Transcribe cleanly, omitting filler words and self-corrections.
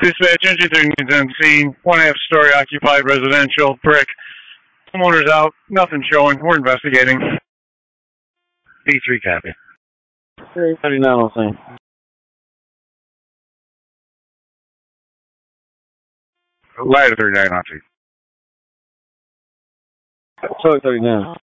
Dispatch, entry 3 needs on scene. 1.5 story occupied residential, brick. Homeowners out, nothing showing. We're investigating. P3 copy. 39 on scene. Ladder 39 on scene. Truck 39.